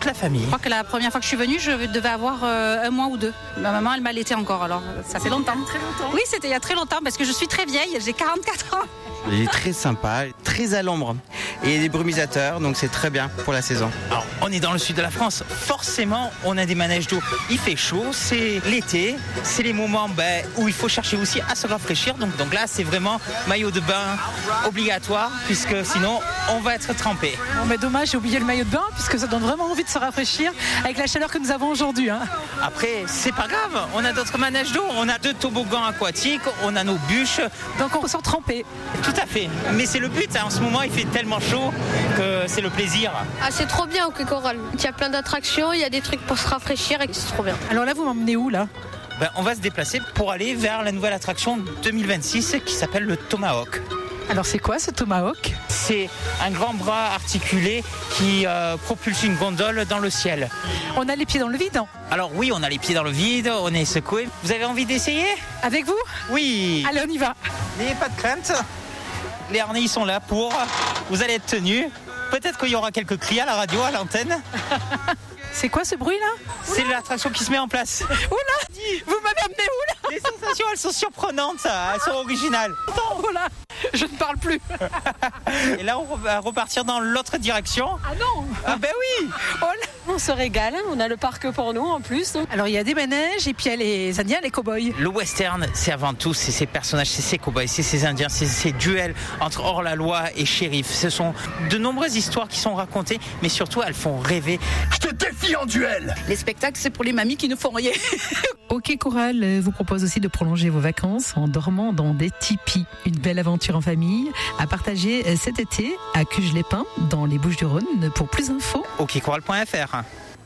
la famille. Je crois que la première fois que je suis venue, je devais avoir 1 mois ou 2. Ma maman, elle m'allaitait encore, alors ça fait longtemps. Très longtemps. Oui, c'était il y a très longtemps, parce que je suis très vieille, j'ai 44 ans. Il est très sympa, très à l'ombre. Et il y a des brumisateurs, donc c'est très bien pour la saison. Alors, on est dans le sud de la France. Forcément, on a des manèges d'eau. Il fait chaud, c'est l'été. C'est les moments où il faut chercher aussi à se rafraîchir. Donc là, c'est vraiment maillot de bain obligatoire, puisque sinon, on va être trempé. Non, mais dommage, j'ai oublié le maillot de bain, puisque ça donne vraiment envie de se rafraîchir avec la chaleur que nous avons aujourd'hui. Après, c'est pas grave. On a d'autres manèges d'eau. On a 2 toboggans aquatiques. On a nos bûches. Donc on ressort trempé. Tout à fait. Mais c'est le but. En ce moment, il fait tellement chaud que c'est le plaisir. Ah, c'est trop bien au Quai Coral. Il y a plein d'attractions, il y a des trucs pour se rafraîchir et c'est trop bien. Alors là, vous m'emmenez où là ? On va se déplacer pour aller vers la nouvelle attraction 2026 qui s'appelle le Tomahawk. Alors c'est quoi ce Tomahawk ? C'est un grand bras articulé qui propulse une gondole dans le ciel. On a les pieds dans le vide. Alors oui, on a les pieds dans le vide, on est secoué. Vous avez envie d'essayer ? Avec vous ? Oui. Allez, on y va. N'ayez pas de crainte. Les harnais ils sont là pour. Vous allez être tenus. Peut-être qu'il y aura quelques cris à la radio, à l'antenne. C'est quoi ce bruit là ? C'est l'attraction qui se met en place. Oula ! Vous m'avez amené où là ? Les sensations, elles sont surprenantes, elles sont originales. Oh là ! Je ne parle plus. Et là, on va repartir dans l'autre direction. Ah non ! Ah ben oui. Oh là ! On se régale, on a le parc pour nous en plus. Alors il y a des manèges et puis il y a les Indiens, les cow-boys. Le western, c'est avant tout, c'est ces personnages, c'est ces cow-boys, c'est ces Indiens, c'est ces duels entre hors-la-loi et shérif. Ce sont de nombreuses histoires qui sont racontées, mais surtout elles font rêver. Je te défie en duel. Les spectacles, c'est pour les mamies qui ne font rien. Au Quai Coral vous propose aussi de prolonger vos vacances en dormant dans des tipis. Une belle aventure en famille à partager cet été à Cuges-les-Pins dans les Bouches-du-Rhône. Pour plus d'infos, okcoral.fr.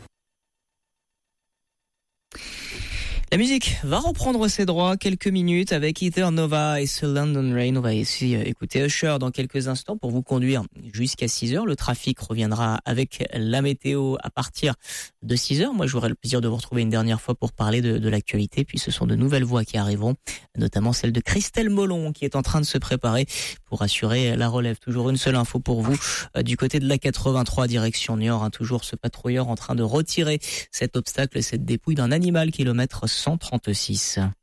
La musique va reprendre ses droits quelques minutes avec Ether Nova et ce London Rain. On va ici écouter Usher dans quelques instants pour vous conduire jusqu'à 6h. Le trafic reviendra avec la météo à partir de 6h. Moi, j'aurai le plaisir de vous retrouver une dernière fois pour parler de l'actualité. Puis ce sont de nouvelles voix qui arriveront, notamment celle de Christelle Molon qui est en train de se préparer pour assurer la relève. Toujours une seule info pour vous du côté de la 83 direction Niort. Toujours ce patrouilleur en train de retirer cet obstacle, cette dépouille d'un animal, kilomètre 136.